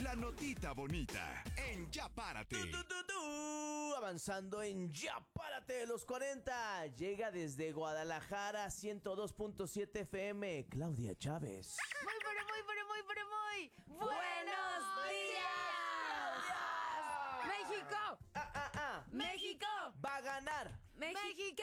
La notita bonita en Ya Párate. Avanzando en Ya Párate, los 40. Llega desde Guadalajara, 102.7 FM, Claudia Chávez. Muy buenos días. México. México. Va a ganar. México.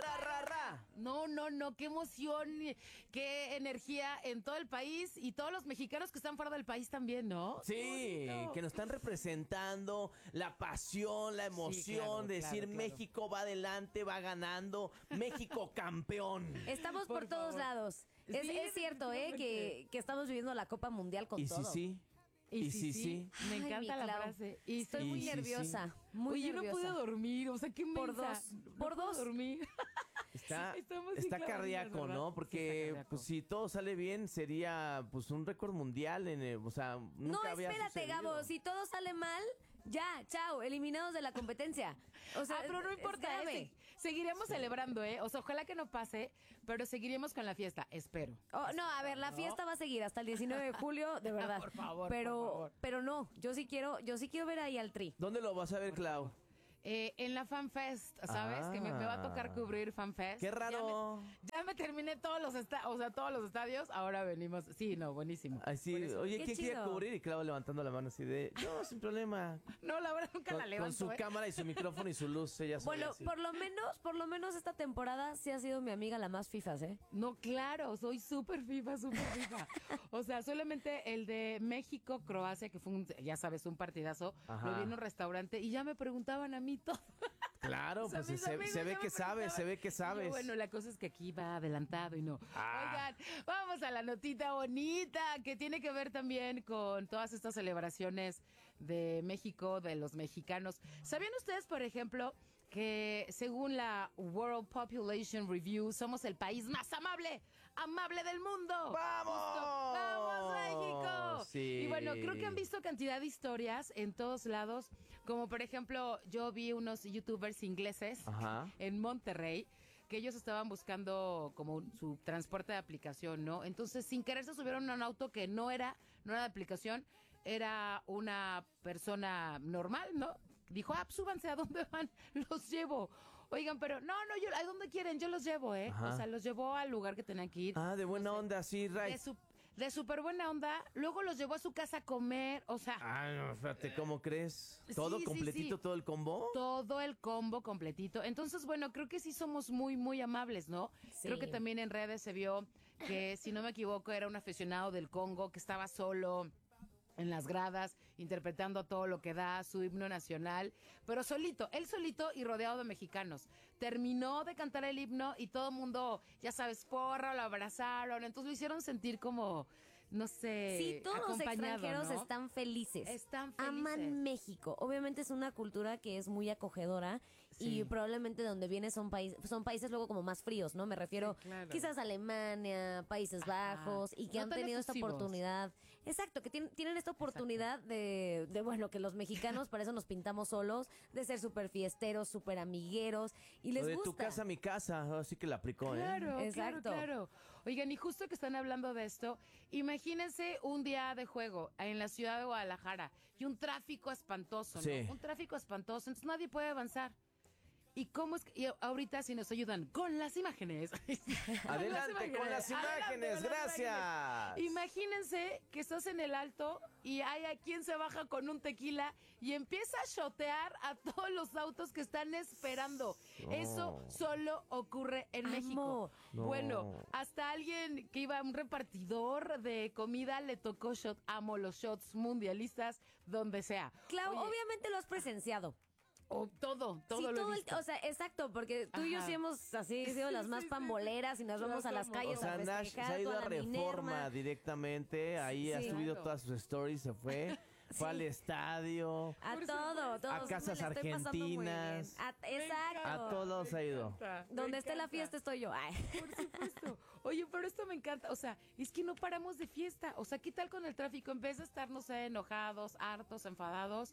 Ra. No, qué emoción, qué energía en todo el país y todos los mexicanos que están fuera del país también, ¿no? Sí, que nos están representando la pasión, la emoción Sí, claro, de decir claro. México va adelante, va ganando, México campeón. Estamos por Por todos favor. lados. Sí, Es cierto, definitivamente. que estamos viviendo la Copa Mundial con Y todo. sí. Y sí. Me Ay, encanta mi la Clau. frase. Estoy Y muy sí, nerviosa. Muy Oye, nerviosa. no pude dormir, o sea, qué Por mensa. dos. No Por puedo dos. dormir. Está Estamos bien cardíaco, clavaditos, ¿no? ¿verdad? Sí, Porque está cardíaco. pues, si todo sale bien sería pues un récord mundial o sea, nunca No, había espérate, sucedido. Gabo. Si todo sale mal, ya, chao, eliminados de la competencia. O sea, Pero no es importa, grave. seguiremos celebrando, ¿eh? O sea, ojalá que no pase, pero seguiremos con la fiesta, espero. Oh, no, a ver, la fiesta va a seguir hasta el 19 de julio, de verdad. Por favor, pero, por favor. pero no, yo sí quiero ver ahí al Tri. ¿Dónde lo vas a ver, Clau? En la FanFest, ¿sabes? Que me va a tocar cubrir FanFest. Qué raro. Ya me terminé todos los estadios, ahora venimos. Sí, no, buenísimo. Así, Por eso. oye, Qué ¿quién quiere chido. cubrir? Y Clau levantando la mano así de, no, sin problema. No, la verdad nunca la levanto, Con su ¿eh? cámara y su micrófono y su luz, ella sola. Bueno, así. por lo menos esta temporada sí ha sido mi amiga la más fifas, ¿eh? No, claro, soy súper FIFA. O sea, solamente el de México-Croacia, que fue, ya sabes, un partidazo, Ajá. lo vi en un restaurante y ya me preguntaban a mí todo. Claro, O sea, pues mis amigos se ve ya que me sabes, se ve que preguntaban. sabes. Y yo, bueno, la cosa es que aquí va adelantado y no. Ah. Oigan, vamos a la notita bonita que tiene que ver también con todas estas celebraciones de México, de los mexicanos. ¿Sabían ustedes, por ejemplo, que según la World Population Review somos el país más amable del mundo? ¡Vamos! ¡Vamos, México! Sí. Y bueno, creo que han visto cantidad de historias en todos lados, como por ejemplo, yo vi unos youtubers ingleses Ajá. en Monterrey, que ellos estaban buscando como su transporte de aplicación, ¿no? Entonces, sin querer se subieron a un auto que no era de aplicación, era una persona normal, ¿no? Dijo, súbanse, ¿a dónde van? Los llevo. Oigan, pero no, ¿a dónde quieren? Yo los llevo, ¿eh? Ajá. O sea, los llevó al lugar que tenían que ir. Ah, de buena onda, sí, right. De súper buena onda. Luego los llevó a su casa a comer, o sea... Ah, no, espérate, ¿cómo crees? ¿Todo Sí, completito, sí. todo el combo? Todo el combo completito. Entonces, bueno, creo que sí somos muy, muy amables, ¿no? Sí. Creo que también en redes se vio que, si no me equivoco, era un aficionado del Congo que estaba solo en las gradas, interpretando todo lo que da, su himno nacional, pero él solito y rodeado de mexicanos. Terminó de cantar el himno y todo el mundo, ya sabes, porra, lo abrazaron, entonces lo hicieron sentir como, no sé, Sí, todos los acompañado, extranjeros ¿no? están felices. Están felices. Aman México. Obviamente es una cultura que es muy acogedora Sí. y probablemente de donde viene son países luego como más fríos, ¿no? Me refiero Sí, claro. quizás a Alemania, Países Ajá. Bajos y que No han tan tenido esta efusivos. oportunidad. Exacto, que tienen esta oportunidad de, bueno, que los mexicanos para eso nos pintamos solos, de ser súper fiesteros, súper amigueros y les Lo de gusta. tu casa, mi casa, así que la aplicó, Claro, Exacto. claro. Oigan, y justo que están hablando de esto, imagínense un día de juego en la ciudad de Guadalajara y un tráfico espantoso, ¿no? Sí. Un tráfico espantoso, entonces nadie puede avanzar. ¿Y cómo es que y ahorita si nos ayudan con las imágenes? Adelante con las imágenes, gracias. Imagínense que estás en el alto y hay a quien se baja con un tequila y empieza a shotear a todos los autos que están esperando. No. Eso solo ocurre en Amo. México. No. Bueno, hasta alguien que iba, un repartidor de comida, le tocó shot. Amo los shots mundialistas, donde sea. Clau, Oye, obviamente lo has presenciado. todo Sí, lo he visto. o sea, exacto, porque tú y yo Ajá. sí hemos así sido las más sí, pamboleras y nos Las vamos a las amo. calles O sea, a Nash se festejar ha ido toda a la Reforma Minerva. directamente, ahí ha Sí. subido Claro. todas sus stories, se fue, fue al estadio, A Por todo, supuesto. todo. A casas Me la estoy pasando muy bien. argentinas. Exacto. a todos lados ha ido. Donde esté la fiesta estoy yo. Ay. Por supuesto. Oye, pero esto me encanta. O sea, es que no paramos de fiesta. O sea, ¿qué tal con el tráfico? En vez de estar, no sé, enojados, hartos, enfadados,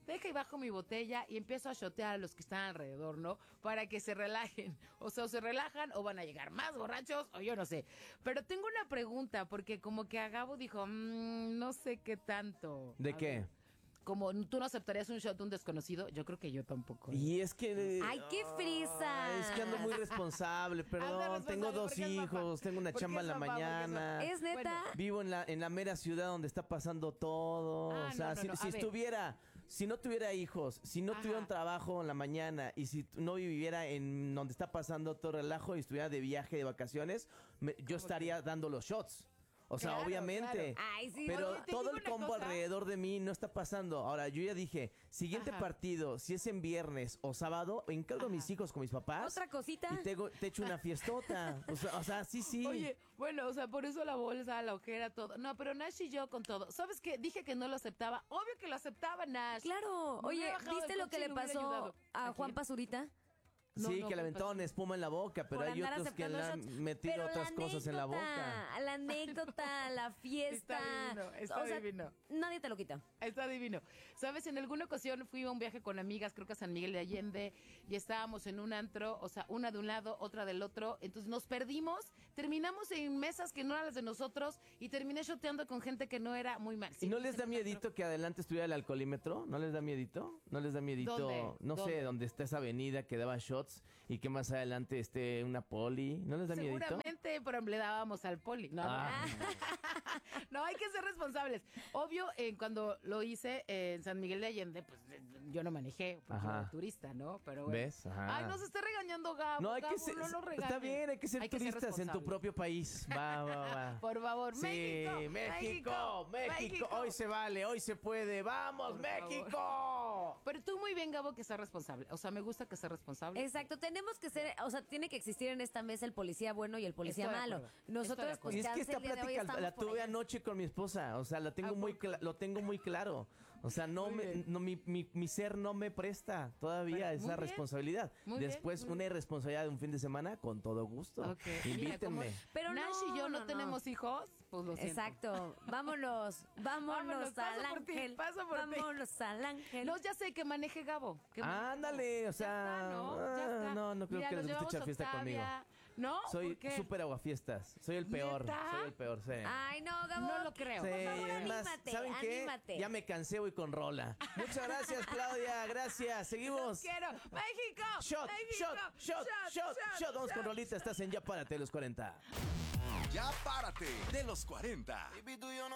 deja y bajo mi botella y empiezo a shotear a los que están alrededor, ¿no? Para que se relajen. O sea, o se relajan o van a llegar más borrachos o yo no sé. Pero tengo una pregunta, porque como que a Gabo dijo, no sé qué tanto. ¿De A qué? ver, como tú no aceptarías un shot de un desconocido, yo creo que yo tampoco. Y es que... ¡Ay, qué frisa! Es que ando muy responsable, perdón. Anda responsable, Tengo 2 porque es papá. hijos, tengo una Porque chamba es en la papá, porque es mañana. ¿Es neta? Bueno. Vivo en la mera ciudad donde está pasando todo. Ah, O sea, no, no, no, si a ver. estuviera, si no tuviera hijos, si no tuviera un Ajá. trabajo en la mañana y si no viviera en donde está pasando todo relajo y estuviera de viaje, de vacaciones, yo estaría dando los shots. O sea, Claro, obviamente. claro. Ay, sí. Pero Oye, te todo digo el una combo cosa. alrededor de mí no está pasando. Ahora, yo ya dije, siguiente Ajá. partido, si es en viernes o sábado, encargo a mis hijos con mis papás. ¿Otra cosita? Y te echo una fiestota. O sea, sí. Oye, bueno, o sea, por eso la bolsa, la ojera, todo. No, pero Nash y yo con todo. ¿Sabes qué? Dije que no lo aceptaba. Obvio que lo aceptaba, Nash. Claro. Me Oye, hubiera bajado ¿viste del lo coche que y le le hubiera pasó ayudado. a ¿A Juan quién? Pazurita? No, Sí, no, que le ¿qué aventaron espuma en la boca, pero Por hay andar otros que le aceptando han shots. metido Pero otras cosas en la boca. La anécdota, la fiesta. Está divino. Nadie te lo quita. Está divino. Sabes, en alguna ocasión fui a un viaje con amigas, creo que a San Miguel de Allende, y estábamos en un antro, o sea, una de un lado, otra del otro. Entonces nos perdimos, terminamos en mesas que no eran las de nosotros y terminé shoteando con gente que no era muy mal. ¿Y no les da miedito que adelante estuviera el alcoholímetro? ¿No les da miedito? ¿No les da miedito? ¿Dónde? No sé, ¿Dónde? donde está esa avenida que daba shots y que más adelante esté una poli. ¿No les da miedito? Seguramente, pero le dábamos al poli. No, Ah. no, hay que ser responsables. Obvio, cuando lo hice en San Miguel de Allende, pues yo no manejé, porque Ajá. era turista, ¿no? Pero bueno. ¿Ves? Ajá. Ay, nos está regañando Gabo. No, hay que Gabo, ser, no lo regañes. está bien, hay que ser turistas en tu responsable. propio país. Va. Por favor, Sí, México, México, hoy se vale, hoy se puede. ¡Vamos, Por México! Pero tú muy bien, Gabo, que seas responsable. O sea, me gusta que seas responsable. Exacto, tenemos que ser, o sea, tiene que existir en esta mesa el policía bueno y el policía Estoy de malo. acuerdo. Estoy de Nosotros, acuerdo. pues, Y es que chance esta el día de hoy plática estamos la por tuve allá. anoche con mi esposa. O sea, la tengo ¿A muy poco? lo tengo muy claro. O sea, Muy bien. mi ser no me presta todavía Bueno, muy esa bien. responsabilidad. Muy bien, Después, muy una bien. irresponsabilidad de un fin de semana, con todo gusto. Ok. Mira, Invítenme. como Pero Nash no, y yo no, no, no. tenemos hijos, pues lo siento. Exacto. Vámonos Vámonos, al paso por ti, ángel. paso por ti. Vámonos al ángel. No, ya sé que maneje Gabo. que maneje Ándale, Gabo. o sea, Ya está, ¿no? Ya está. no creo Mira, que nos les guste llevamos echar fiesta conmigo. Octavia. ¿No? Soy ¿Por qué? súper aguafiestas. Soy el peor. ¿Neta? Soy el peor, sí. Ay, no, Gabo. No lo creo. Sí, Por favor, es más, anímate, ¿saben qué? anímate. Ya me cansé, voy con rola. Muchas gracias, Claudia. Gracias. Seguimos. Los quiero. ¡México! Shot, ¡México! shot. Vamos con rolita. Estás en Ya Párate de los 40. Ya párate de los 40.